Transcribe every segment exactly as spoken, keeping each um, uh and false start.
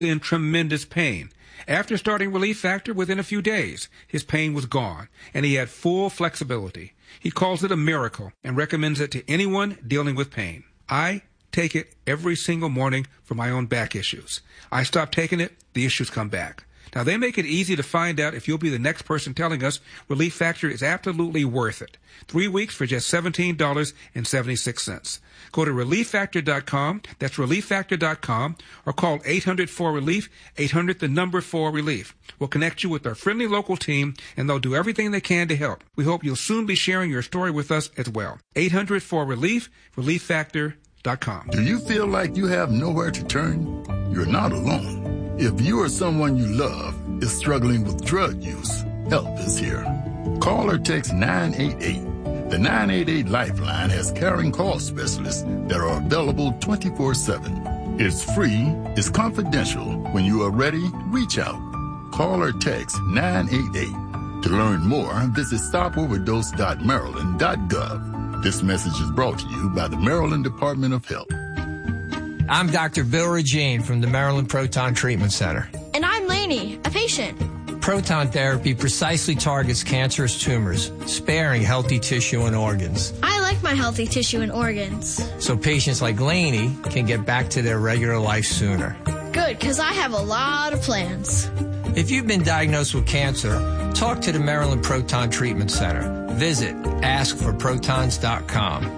in tremendous pain. After starting Relief Factor, within a few days, his pain was gone, and he had full flexibility. He calls it a miracle and recommends it to anyone dealing with pain. I take it every single morning for my own back issues. I stop taking it, the issues come back. Now, they make it easy to find out if you'll be the next person telling us Relief Factor is absolutely worth it. Three weeks for just seventeen dollars and seventy-six cents. Go to relief factor dot com, that's relief factor dot com, or call eight hundred four relief, eight hundred the number four relief. We'll connect you with our friendly local team, and they'll do everything they can to help. We hope you'll soon be sharing your story with us as well. eight hundred four relief, relief factor dot com. Do you feel like you have nowhere to turn? You're not alone. If you or someone you love is struggling with drug use, help is here. Call or text nine eight eight. The nine eight eight Lifeline has caring call specialists that are available twenty-four seven. It's free, it's confidential. When you are ready, reach out. Call or text nine eight eight. To learn more, visit stop overdose dot maryland dot gov. This message is brought to you by the Maryland Department of Health. I'm Doctor Bill Regine from the Maryland Proton Treatment Center. And I'm Lainey, a patient. Proton therapy precisely targets cancerous tumors, sparing healthy tissue and organs. I like my healthy tissue and organs. So patients like Lainey can get back to their regular life sooner. Good, because I have a lot of plans. If you've been diagnosed with cancer, talk to the Maryland Proton Treatment Center. Visit ask for protons dot com.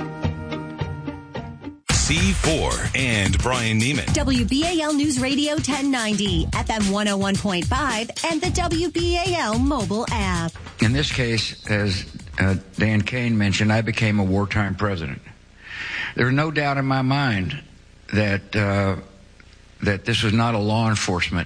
C four and Brian Neiman. W B A L News Radio ten ninety, F M one oh one point five, and the W B A L mobile app. In this case, as uh, Dan Kane mentioned, I became a wartime president. There's no doubt in my mind that uh, that this was not a law enforcement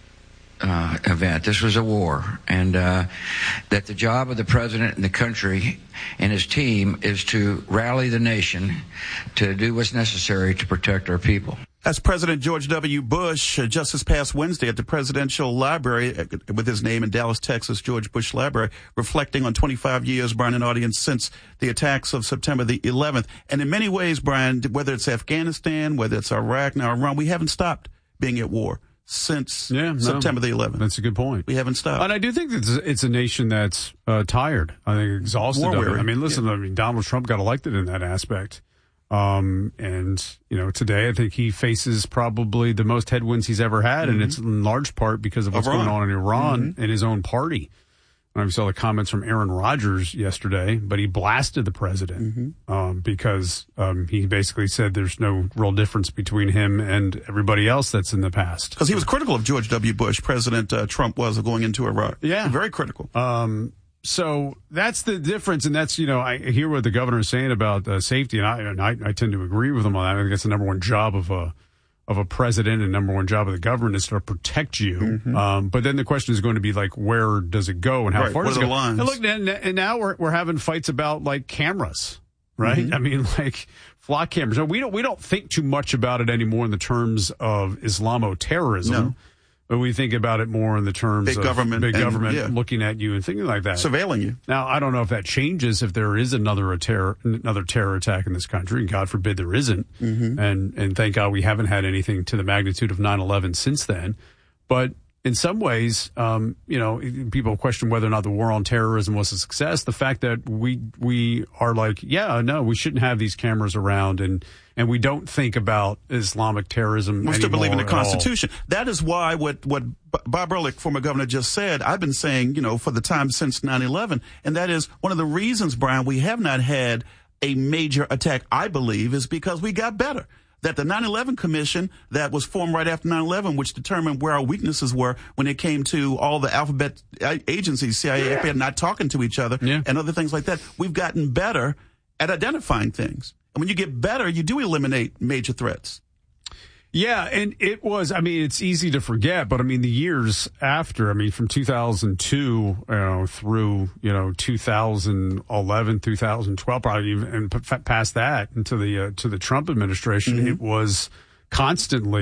uh, event. This was a war, and uh, that the job of the president and the country and his team is to rally the nation to do what's necessary to protect our people. That's President George W. Bush uh, just this past Wednesday at the Presidential Library uh, with his name in Dallas, Texas, George Bush Library, reflecting on twenty-five years, Brian, and audience, since the attacks of September the eleventh. And in many ways, Brian, whether it's Afghanistan, whether it's Iraq, now Iran, we haven't stopped being at war since yeah, no, September the eleventh. That's a good point. We haven't stopped. And I do think that it's, it's a nation that's uh, tired. I think exhausted of it. I mean, listen, yeah. I mean, Donald Trump got elected in that aspect. Um, and, you know, today I think he faces probably the most headwinds he's ever had, mm-hmm. and it's in large part because of what's Iran. going on in Iran mm-hmm. and his own party. I saw the comments from Aaron Rodgers yesterday, but he blasted the president mm-hmm. um, because um, he basically said there's no real difference between him and everybody else that's in the past. Because he was critical of George W. Bush. President uh, Trump was going into Iraq. Yeah. Very critical. Um, so that's the difference, and that's, you know, I hear what the governor is saying about uh, safety, and I, and I I tend to agree with him on that. I think that's the number one job of a of a president, and number one job of the government is to protect you. Mm-hmm. Um, but then the question is going to be like, where does it go and how right. far what does are it the go? Lines? And look, and, and now we're we're having fights about like cameras, right? Mm-hmm. I mean, like flock cameras. We don't we don't think too much about it anymore in the terms of Islamo-terrorism. No. But we think about it more in the terms big of government big and, government yeah. looking at you and thinking like that, surveilling you. Now, I don't know if that changes if there is another a terror another terror attack in this country, and God forbid there isn't. Mm-hmm. And and thank God we haven't had anything to the magnitude of nine eleven since then. But in some ways, um, you know, people question whether or not the war on terrorism was a success. The fact that we we are like, yeah, no, we shouldn't have these cameras around, and and we don't think about Islamic terrorism. We still believe in the Constitution. All. That is why what what Bob Ehrlich, former governor, just said, I've been saying, you know, for the time since nine eleven, and that is one of the reasons, Brian, we have not had a major attack, I believe, is because we got better. That the nine eleven Commission that was formed right after nine eleven, which determined where our weaknesses were when it came to all the alphabet agencies, C I A, F B I, not talking to each other, yeah. and other things like that, we've gotten better at identifying things. And when you get better, you do eliminate major threats. Yeah, and it was, I mean, it's easy to forget, but I mean, the years after, I mean, from two thousand two, you know, through, you know, two thousand eleven, two thousand twelve, probably even and past that into the, uh, to the Trump administration, mm-hmm. it was constantly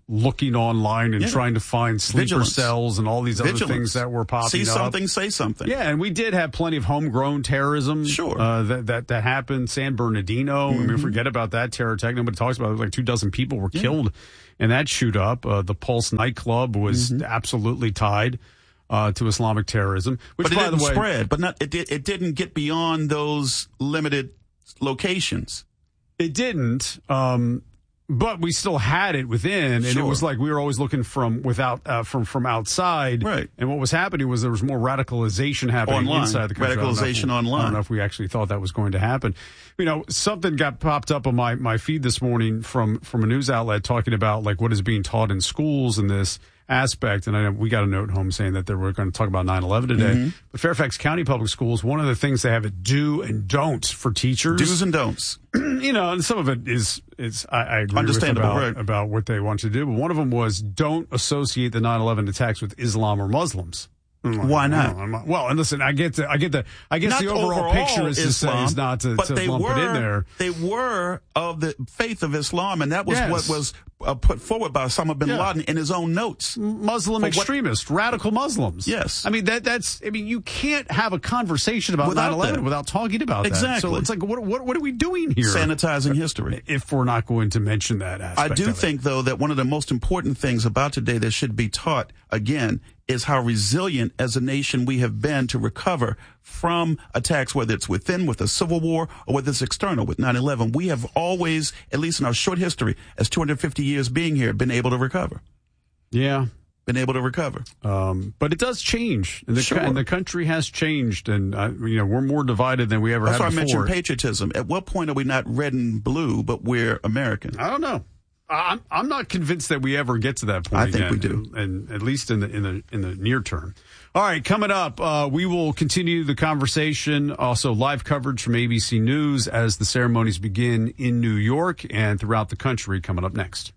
looking online and yeah. trying to find sleeper Vigilance. cells and all these Vigilance. other things that were popping See up. See something, say something. Yeah, and we did have plenty of homegrown terrorism sure. uh, that, that that happened. San Bernardino, mm-hmm. I mean, forget about that terror attack. Nobody talks about it. Like two dozen people were yeah. killed in that shoot up. Uh, the Pulse nightclub was mm-hmm. absolutely tied uh, to Islamic terrorism. Which, but it by didn't the way, spread. But not, it, did, it didn't get beyond those limited locations. It didn't. Um, But we still had it within, and sure. it was like we were always looking from without uh, from from outside. Right. And what was happening was there was more radicalization happening online. inside the country. Radicalization I online. I don't know if we actually thought that was going to happen. You know, something got popped up on my, my feed this morning from from a news outlet talking about like what is being taught in schools in this aspect. And I know we got a note home saying that they were going to talk about nine eleven today. Mm-hmm. But Fairfax County Public Schools, one of the things they have a do and don't for teachers. Do's and don'ts. You know, and some of it is, is I, I agree Understandable, with about, right. about what they want to do. But one of them was don't associate the nine eleven attacks with Islam or Muslims. Like, why not? Oh, well, and listen, I get the, I get the, I guess not the overall, overall picture is Islam, to say is not to, but to they lump were, it in there. They were of the faith of Islam, and that was yes. what was uh, put forward by Osama bin yeah. Laden in his own notes. Muslim extremists, radical Muslims. Yes. I mean, that that's, I mean, you can't have a conversation about nine eleven without talking about exactly. that. So it's like, what, what, what are we doing here? Sanitizing history. If we're not going to mention that aspect I do of think, it. though, that one of the most important things about today that should be taught, again, is how resilient as a nation we have been to recover from attacks, whether it's within with a civil war or whether it's external with nine eleven. We have always, at least in our short history, as two hundred fifty years being here, been able to recover. Yeah. Been able to recover. Um, but it does change. And the, sure. and the country has changed. And, uh, you know, we're more divided than we ever That's had why before. I mentioned patriotism. At what point are we not red and blue, but we're American? I don't know. I'm I'm not convinced that we ever get to that point. I think again, we do, and, and at least in the in the in the near term. All right, coming up, uh, we will continue the conversation. Also, live coverage from A B C News as the ceremonies begin in New York and throughout the country. Coming up next.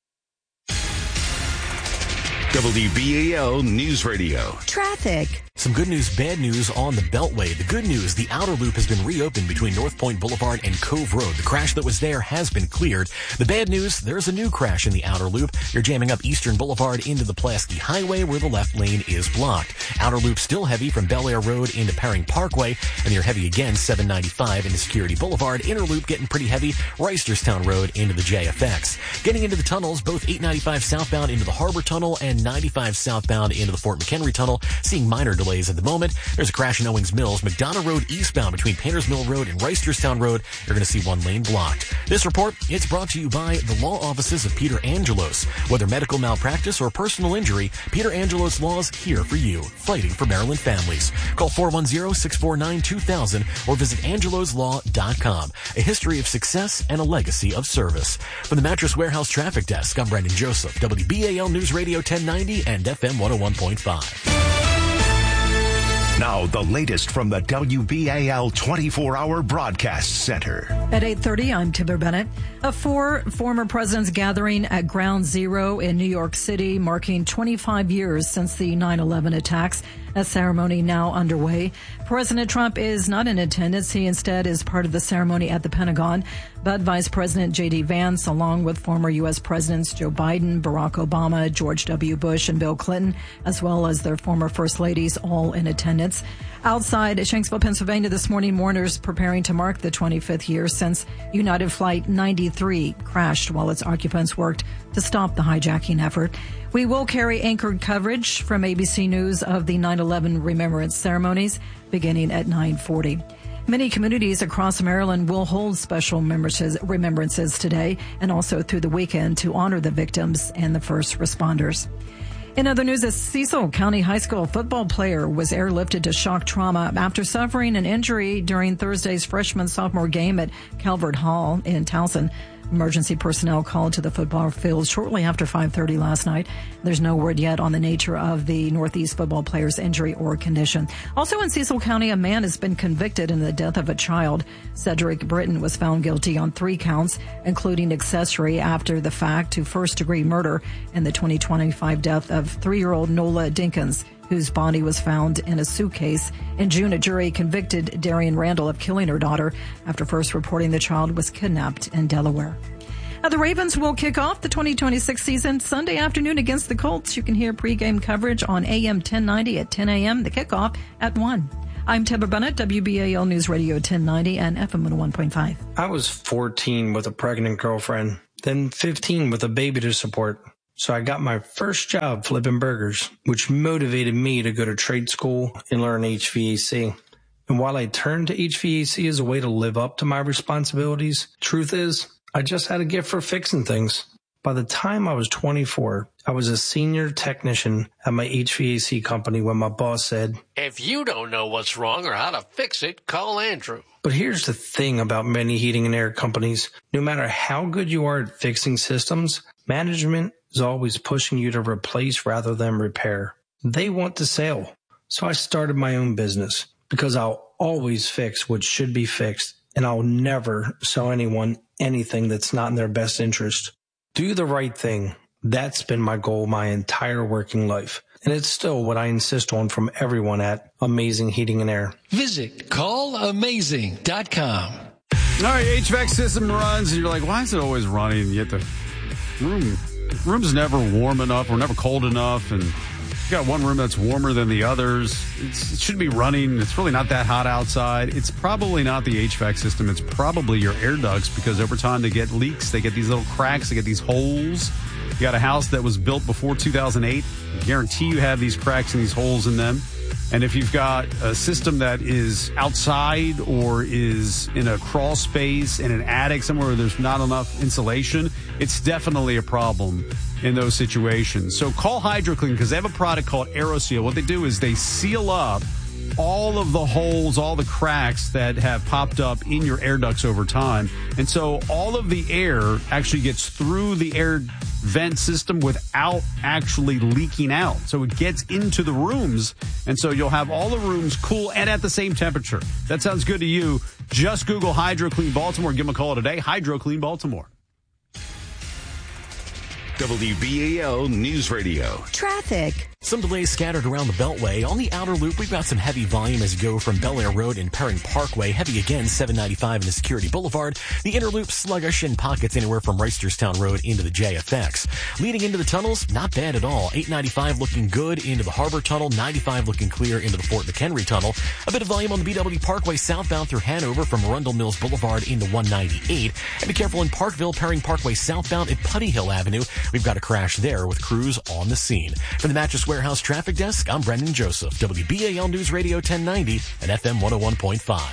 W B A L News Radio. Traffic. Some good news, bad news on the Beltway. The good news, the outer loop has been reopened between North Point Boulevard and Cove Road. The crash that was there has been cleared. The bad news, there's a new crash in the outer loop. You're jamming up Eastern Boulevard into the Pulaski Highway where the left lane is blocked. Outer loop still heavy from Bel Air Road into Paring Parkway, and you're heavy again seven ninety-five into Security Boulevard. Inner loop getting pretty heavy, Reisterstown Road into the J F X. Getting into the tunnels, both eight ninety-five southbound into the Harbor Tunnel and ninety-five southbound into the Fort McHenry Tunnel. Seeing minor delays at the moment. There's a crash in Owings Mills, McDonough Road eastbound between Painters Mill Road and Reisterstown Road. You're going to see one lane blocked. This report, it's brought to you by the law offices of Peter Angelos. Whether medical malpractice or personal injury, Peter Angelos Law's here for you, fighting for Maryland families. Call four one zero, six four nine, two thousand or visit angelos law dot com. A history of success and a legacy of service. From the Mattress Warehouse Traffic Desk, I'm Brandon Joseph, W B A L News Radio ten ninety and F M one oh one point five. Now, the latest from the W B A L twenty-four hour Broadcast Center. At eight thirty, I'm Taylor Bennett. A four former presidents gathering at Ground Zero in New York City, marking twenty-five years since the nine eleven attacks. A ceremony now underway. President Trump is not in attendance. He instead is part of the ceremony at the Pentagon. But Vice President J D. Vance, along with former U S Presidents Joe Biden, Barack Obama, George W. Bush, and Bill Clinton, as well as their former First Ladies, all in attendance. Outside Shanksville, Pennsylvania this morning, mourners preparing to mark the twenty-fifth year since United Flight ninety-three crashed while its occupants worked to stop the hijacking effort. We will carry anchored coverage from A B C News of the nine eleven remembrance ceremonies beginning at nine forty. Many communities across Maryland will hold special remembrances today and also through the weekend to honor the victims and the first responders. In other news, a Cecil County High School football player was airlifted to shock trauma after suffering an injury during Thursday's freshman-sophomore game at Calvert Hall in Towson. Emergency personnel called to the football field shortly after five thirty last night. There's no word yet on the nature of the Northeast football player's injury or condition. Also in Cecil County, a man has been convicted in the death of a child. Cedric Britton was found guilty on three counts, including accessory after the fact to first-degree murder in the twenty twenty-five death of three-year-old Nola Dinkins, whose body was found in a suitcase. In June, a jury convicted Darian Randall of killing her daughter after first reporting the child was kidnapped in Delaware. Uh, the Ravens will kick off the twenty twenty-six season Sunday afternoon against the Colts. You can hear pregame coverage on A M ten ninety at ten a.m., the kickoff at one. I'm Deborah Bennett, W B A L News Radio ten ninety and F M one oh one point five. I was fourteen with a pregnant girlfriend, then fifteen with a baby to support. So I got my first job flipping burgers, which motivated me to go to trade school and learn H V A C. And while I turned to H V A C as a way to live up to my responsibilities, truth is, I just had a gift for fixing things. By the time I was twenty-four, I was a senior technician at my H V A C company when my boss said, "If you don't know what's wrong or how to fix it, call Andrew." But here's the thing about many heating and air companies. No matter how good you are at fixing systems, management is always pushing you to replace rather than repair. They want to sell. So I started my own business because I'll always fix what should be fixed, and I'll never sell anyone anything that's not in their best interest. Do the right thing. That's been my goal my entire working life. And it's still what I insist on from everyone at Amazing Heating and Air. Visit call amazing dot com. All right, H V A C system runs, and you're like, why is it always running? And yet the room, room's never warm enough or never cold enough. And you got one room that's warmer than the others. It's, it should be running. It's really not that hot outside. It's probably not the H V A C system. It's probably your air ducts, because over time they get leaks. They get these little cracks. They get these holes. You got a house that was built before two thousand eight. I guarantee you have these cracks and these holes in them. And if you've got a system that is outside or is in a crawl space in an attic somewhere where there's not enough insulation, it's definitely a problem in those situations. So call HydroClean, because they have a product called AeroSeal. What they do is they seal up all of the holes, all the cracks that have popped up in your air ducts over time. And so all of the air actually gets through the air vent system without actually leaking out. So it gets into the rooms, and so you'll have all the rooms cool and at the same temperature. That sounds good to you. Just Google HydroClean Baltimore. Give them a call today. HydroClean Baltimore. W B A L News Radio. Traffic. Some delays scattered around the Beltway. On the outer loop, we've got some heavy volume as you go from Bel Air Road and Perring Parkway. Heavy again, seven ninety-five into Security Boulevard. The inner loop sluggish in pockets anywhere from Reisterstown Road into the J F X. Leading into the tunnels, not bad at all. eight ninety-five looking good into the Harbor Tunnel. ninety-five looking clear into the Fort McHenry Tunnel. A bit of volume on the B W Parkway southbound through Hanover from Arundel Mills Boulevard into one ninety-eight. And be careful in Parkville, Perring Parkway southbound at Putty Hill Avenue. We've got a crash there with crews on the scene. From the Mattress Warehouse Traffic Desk, I'm Brendan Joseph, W B A L News Radio ten ninety and F M one oh one point five.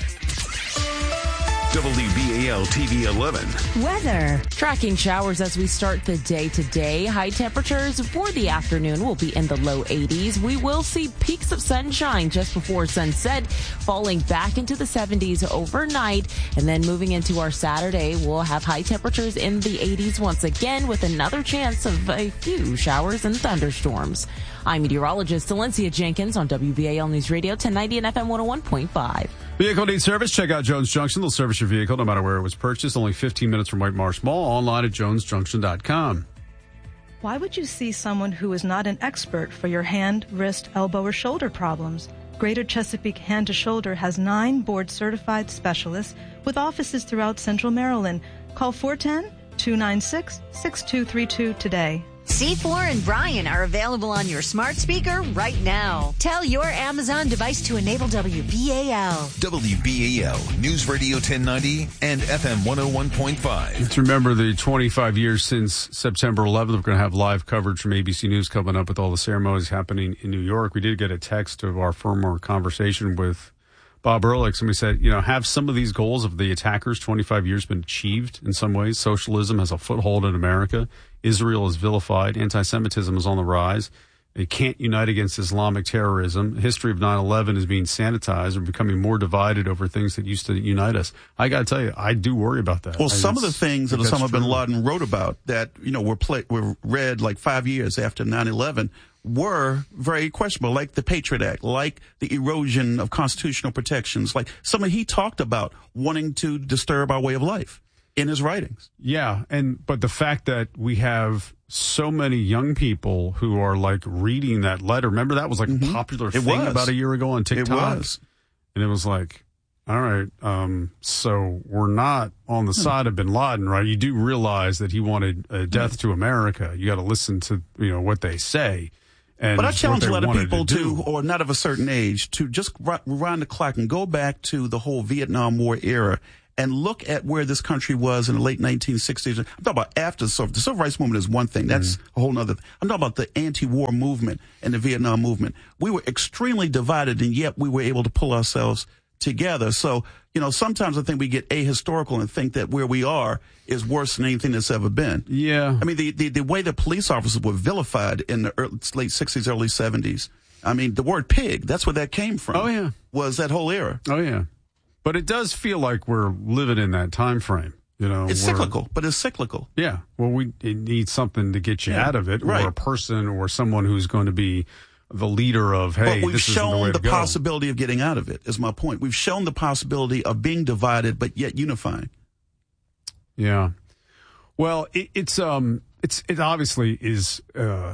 W B A L T V eleven. Weather. Tracking showers as we start the day today. High temperatures for the afternoon will be in the low eighties. We will see peaks of sunshine just before sunset, falling back into the seventies overnight. And then moving into our Saturday, we'll have high temperatures in the eighties once again, with another chance of a few showers and thunderstorms. I'm meteorologist Valencia Jenkins on W B A L News Radio ten ninety and F M one oh one point five. Vehicle needs service? Check out Jones Junction. They'll service your vehicle no matter where it was purchased. Only fifteen minutes from White Marsh Mall. Online at jones junction dot com. Why would you see someone who is not an expert for your hand, wrist, elbow, or shoulder problems? Greater Chesapeake Hand to Shoulder has nine board-certified specialists with offices throughout Central Maryland. Call four one zero, two nine six, six two three two today. C four and Brian are available on your smart speaker right now. Tell your Amazon device to enable W B A L. W B A L News Radio ten ninety and F M one oh one point five. Let's remember the twenty-five years since September eleventh. We're going to have live coverage from A B C News coming up with all the ceremonies happening in New York. We did get a text of our former conversation with Bob Ehrlich, and we said, you know, have some of these goals of the attackers twenty-five years been achieved in some ways? Socialism has a foothold in America. Israel is vilified. Anti-Semitism is on the rise. They can't unite against Islamic terrorism. The history of nine eleven is being sanitized. We're becoming more divided over things that used to unite us. I got to tell you, I do worry about that. Well, I, some of the things that Osama bin Laden wrote about that, you know, were, play, were read like five years after nine eleven were very questionable, like the Patriot Act, like the erosion of constitutional protections, like some of he talked about wanting to disturb our way of life in his writings. Yeah, and but the fact that we have so many young people who are like reading that letter. Remember that was like mm-hmm. a popular it thing was. about a year ago on TikTok? It was. And it was like, All right. Um, so we're not on the side of bin Laden, right? You do realize that he wanted a death to America. You got to listen to, you know, what they say. And but I challenge a lot of people to, to, or not of a certain age, to just rewind the clock and go back to the whole Vietnam War era and look at where this country was in the late nineteen sixties. I'm talking about after the Civil, the Civil Rights Movement is one thing. That's mm-hmm. a whole nother thing. I'm talking about the anti-war movement and the Vietnam movement. We were extremely divided, and yet we were able to pull ourselves together. So, you know, sometimes I think we get ahistorical and think that where we are is worse than anything that's ever been. Yeah. I mean, the, the, the way that police officers were vilified in the early, late sixties, early seventies. I mean, the word pig, that's where that came from. Oh, yeah. Was that whole era. Oh, yeah. But it does feel like we're living in that time frame. You know, it's cyclical, but it's cyclical. Yeah. Well, we it needs something to get you yeah. out of it, right. or a person or someone who's going to be the leader of, hey, but we've this shown isn't the way the to go. possibility of getting out of it, is my point. We've shown the possibility of being divided, but yet unifying. Yeah. Well, it, it's um, it's it obviously is uh,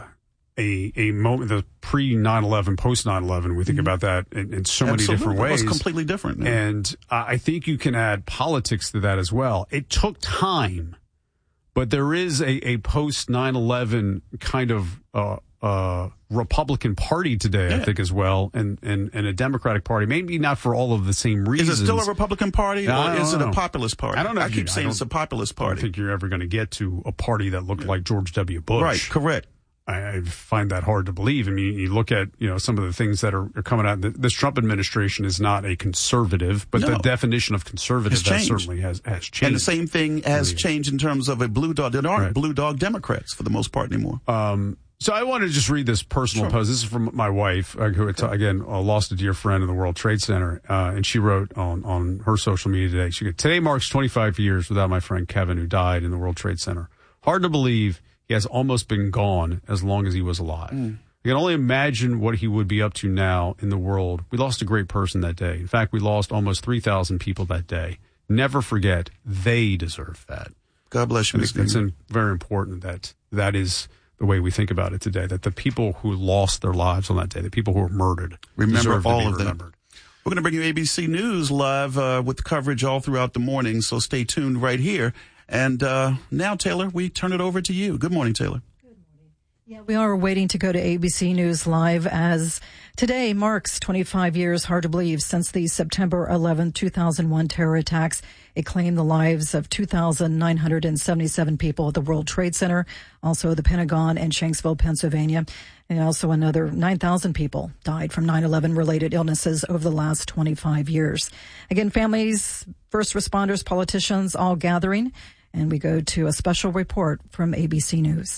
a a moment, the pre nine eleven, post nine eleven. We think mm-hmm. about that in, in so Absolutely. many different ways. It's completely different now. And I think you can add politics to that as well. It took time, but there is a, a post nine eleven kind of uh, uh, Republican Party today, yeah. I think, as well, and, and, and a Democratic Party. Maybe not for all of the same reasons. Is it still a Republican Party, no, or is it know. a populist party? I don't know. I keep you, saying I it's a populist party. I don't think you're ever going to get to a party that looked yeah. like George W. Bush. Right, correct. I, I find that hard to believe. I mean, you look at, you know, some of the things that are, are coming out. This Trump administration is not a conservative, but no. the definition of conservative has certainly has, has changed. And the same thing has changed in terms of a blue dog. There aren't right. blue dog Democrats for the most part anymore. Um, so I want to just read this personal sure. post. This is from my wife, uh, who, okay. again, uh, lost a dear friend in the World Trade Center. Uh, and she wrote on, on her social media today, she goes, today marks twenty-five years without my friend Kevin, who died in the World Trade Center. Hard to believe he has almost been gone as long as he was alive. Mm. I can only imagine what he would be up to now in the world. We lost a great person that day. In fact, we lost almost three thousand people that day. Never forget, they deserve that. God bless you, Mister It's, it's very important that that is the way we think about it today, that the people who lost their lives on that day, the people who were murdered, remember all of them. We're going to bring you A B C News live uh, with coverage all throughout the morning, so stay tuned right here. And uh, now, Taylor, we turn it over to you. Good morning, Taylor. Good morning. Yeah, we are waiting to go to A B C News Live as today marks twenty-five years, hard to believe, since the September eleventh, two thousand one terror attacks. It claimed the lives of two thousand nine hundred seventy-seven people at the World Trade Center, also the Pentagon and Shanksville, Pennsylvania. And also another nine thousand people died from nine eleven related illnesses over the last twenty-five years. Again, families, first responders, politicians all gathering. And we go to a special report from A B C News.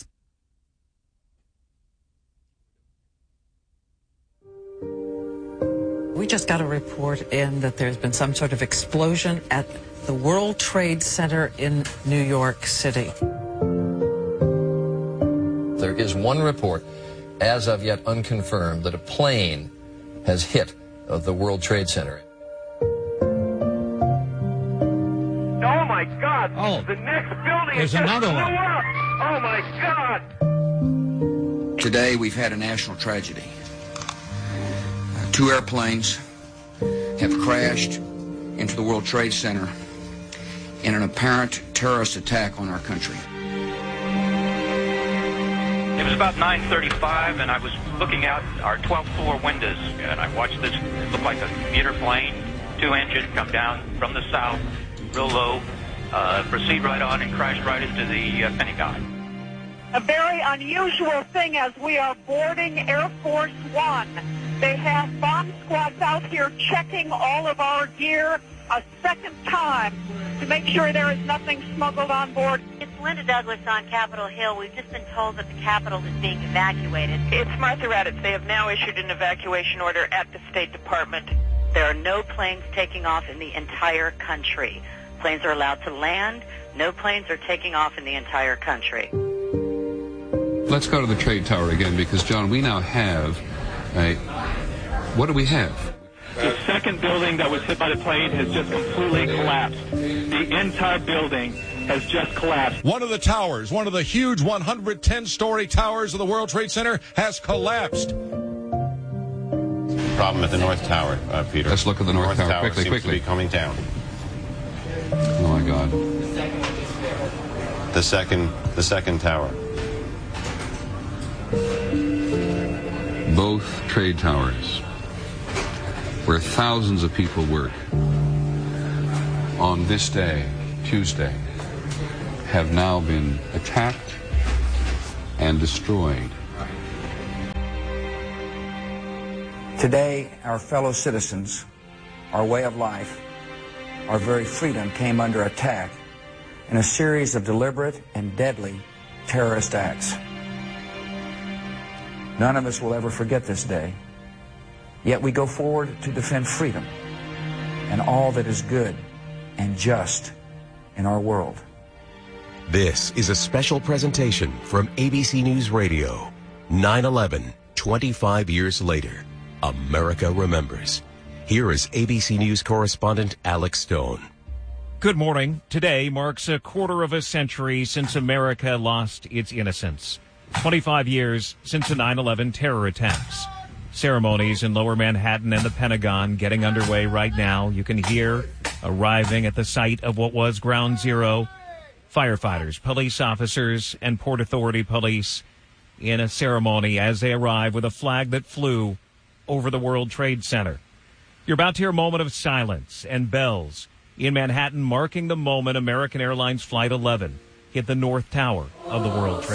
We just got a report in that there's been some sort of explosion at the World Trade Center in New York City. There is one report, as of yet unconfirmed, that a plane has hit uh, the World Trade Center. Oh, my God. Oh, the next building there's is another one. Up. Oh, my God. Today, we've had a national tragedy. Uh, two airplanes have crashed into the World Trade Center in an apparent terrorist attack on our country. It was about nine thirty-five, and I was looking out our twelfth floor windows, and I watched this look like a commuter plane, two engine come down from the south, real low, uh, proceed right on and crash right into the uh, Pentagon. A very unusual thing as we are boarding Air Force One. They have bomb squads out here checking all of our gear a second time to make sure there is nothing smuggled on board. It's Linda Douglas on Capitol Hill. We've just been told that the Capitol is being evacuated. It's Martha Raddatz. They have now issued an evacuation order at the State Department. There are no planes taking off in the entire country. Planes are allowed to land. No planes are taking off in the entire country. Let's go to the trade tower again because, John, we now have a... What do we have? The second building that was hit by the plane has just completely collapsed. The entire building has just collapsed. One of the towers, one of the huge one hundred ten story towers of the World Trade Center has collapsed. problem at the North Tower, uh, Peter. Let's look at the North, North Tower, Tower quickly, seems quickly. to be coming down. Oh, my God. The second, the second tower. Both trade towers, where thousands of people work, on this day, Tuesday, have now been attacked and destroyed. Today, our fellow citizens, our way of life, our very freedom came under attack in a series of deliberate and deadly terrorist acts. None of us will ever forget this day, yet we go forward to defend freedom and all that is good and just in our world. This is a special presentation from A B C News Radio. nine eleven, twenty-five years later, America remembers. Here is A B C News correspondent Alex Stone. Good morning. Today marks a quarter of a century since America lost its innocence. twenty-five years since the nine eleven terror attacks. Ceremonies in Lower Manhattan and the Pentagon getting underway right now. You can hear arriving at the site of what was Ground Zero, firefighters, police officers, and Port Authority police in a ceremony as they arrive with a flag that flew over the World Trade Center. You're about to hear a moment of silence and bells in Manhattan marking the moment American Airlines Flight eleven hit the North Tower of the World Trade Center.